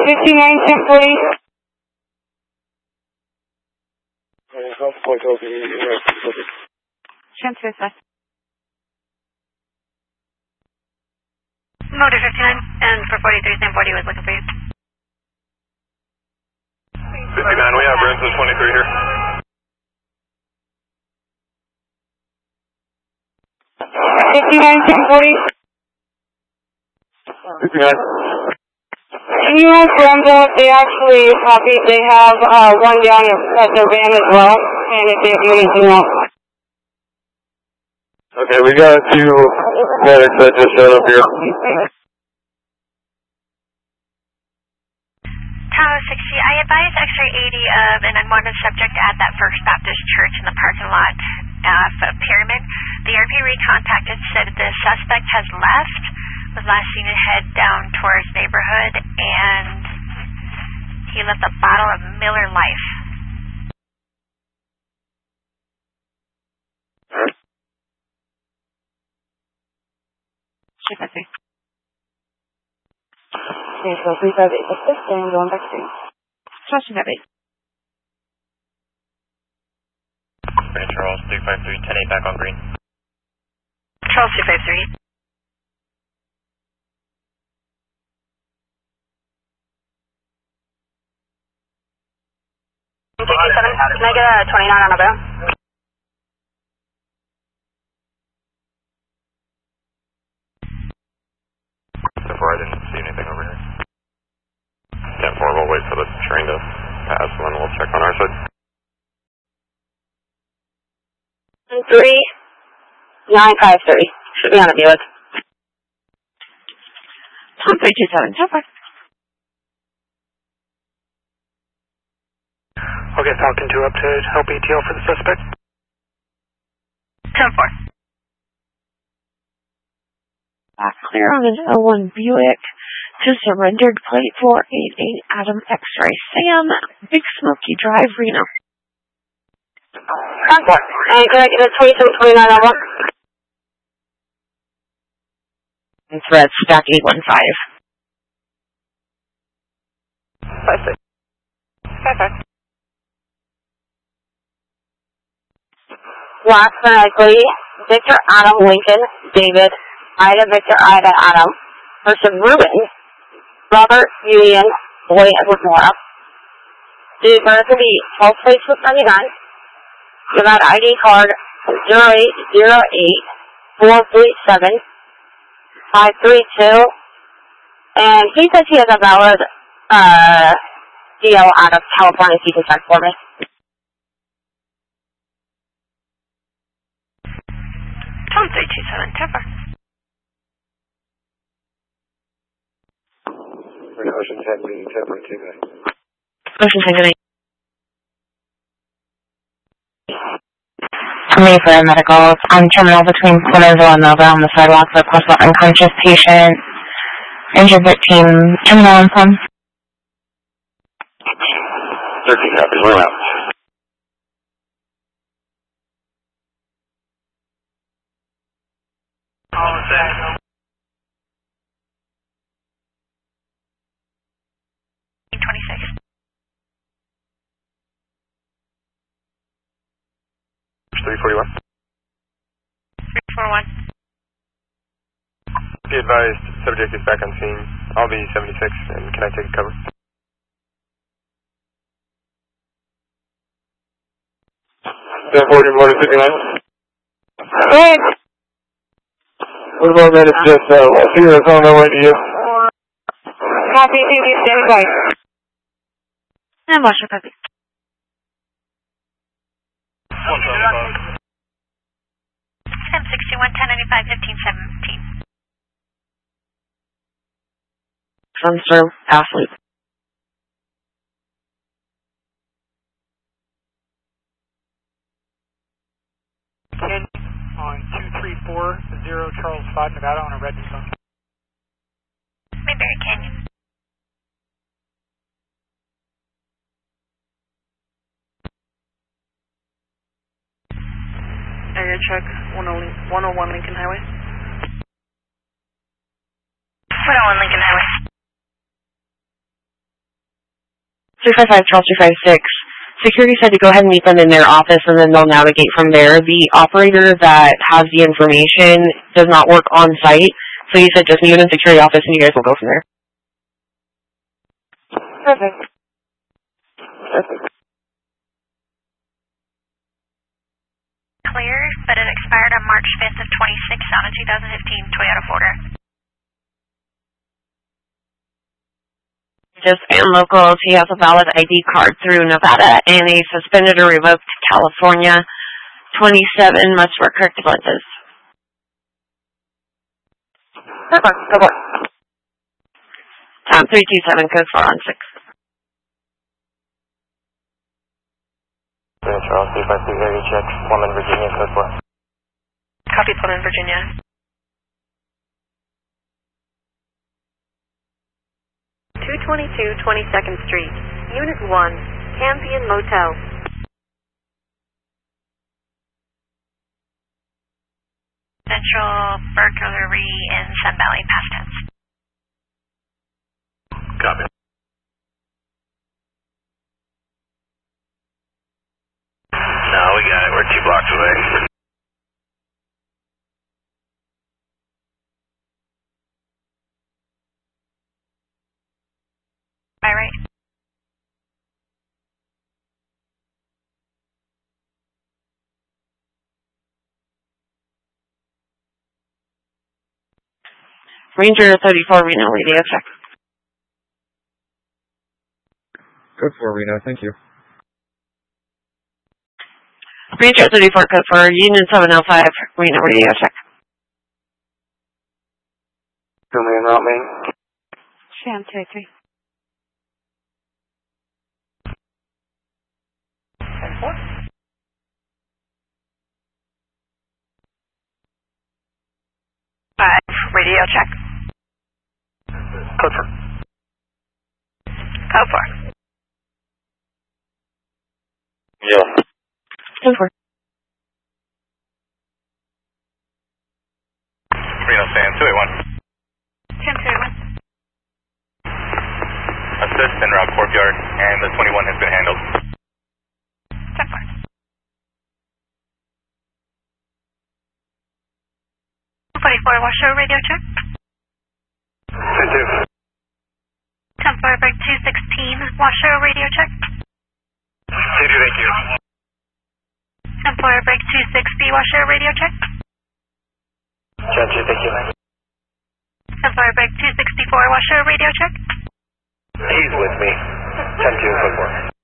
591040. Transfer sus. Motor 59 and for 43, Sam 40 was looking for you. 59, we have Branson 23 here. 591040. 59. Can you ask Brembo if they actually copy? They have one down at their van as well, and if they have anything else. Okay, we got two medics that just showed up here. Tower 60, I advise X-ray 80 of an unwanted subject at that First Baptist Church in the parking lot of Pyramid. The RP recontacted said the suspect has left, was last seen to head down towards neighborhood, and he left a bottle of Miller Lite. Sympathy. Okay, so 358 assist and going back to. Trust me. Charles 353, 10-8 back on green. Charles 253. Can I get a 29 on a bow? So far, I didn't see anything over here. 10-4, we'll wait for the train to pass and then we'll check on our side. 3953. Should be on the Buick. Tom 327. Super. Okay, Falcon 2 up to help ETL for the suspect. 10-4. Back clear on an L1 Buick to surrendered plate 488 Adam X-ray Sam, Big Smoky Drive, Reno. Contact. And can I get a 2729 on one? It's red, stack 815. Perfect. Last phonetically, Victor Adam Lincoln, David, Ida Victor Ida Adam, person Ruben, Robert Union, Boy Edward Mora. The birth will be 12 plates with 99. Give out ID card 0808-437-532. And he says he has a valid DL out of California, if you can check for me. Tom 327, Trevor. Ocean 10, reading 10.2, guys. Ocean 10, Coming for a medical on terminal between Clementville and Nova on the sidewalk for a possible unconscious patient. Injured 13, terminal on phone. 13 copies, we're out. All set. 26. 341. 341. Be advised, subject is back on scene. I'll be 76, and can I take cover? Ten 40, motor 59. Good. What about that? It's just, here, it's on the way to you. Copy, thank you, stand by. and wash your puppy. 1061, 1095, 1517. Comes through, athlete. On 2340 Charles 5 Nevada on a red phone. Mayberry Canyon. Area check 101 Lincoln Highway. 101 Lincoln Highway. 355 Charles 356. Security said to go ahead and meet them in their office, and then they'll navigate from there. The operator that has the information does not work on site, so he said just meet in the security office, and you guys will go from there. Perfect. Clear, but it expired on March 5th of 26 on a 2015 Toyota 4. Just and local. He has a valid ID card through Nevada and a suspended or revoked California. 27 must wear corrective lenses. Perfect. Good work. 327 code 4 on 6. Charles 352 area check. Plumman, Virginia, code 4. Copy, Plumman, Virginia. .222 22nd Street, Unit 1, Campion Motel. Central burglary in Sun Valley, past tense. Copy. No, we got it. We're 2 blocks away. By right. Ranger 34 Reno radio check. Code 4 Reno, thank you. Ranger 34 code 4 Union 705 Reno radio check. Who may route me? Sam 23. Radio check. Code 4. Code 4. Yeah. Code 4. Reno, Sam 281. Sam 281. Assist en route courtyard, and the 21 has been handled. 10-4. 44, Washoe radio check. 10-2. 10-4, break 216, Washoe radio check. 10-2, thank you. 10-4, break 26B, Washoe radio check. 10-2, thank you. 10-4, break 264, Washoe radio check. He's with me. 10-2, code 4.